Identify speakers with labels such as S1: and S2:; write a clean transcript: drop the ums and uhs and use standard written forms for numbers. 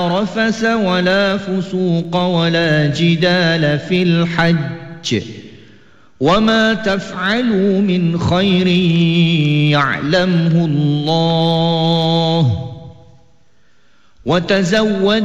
S1: رفث ولا فسوق ولا جدال في الحج وما تفعلوا من خير يعلمه الله وتزودوا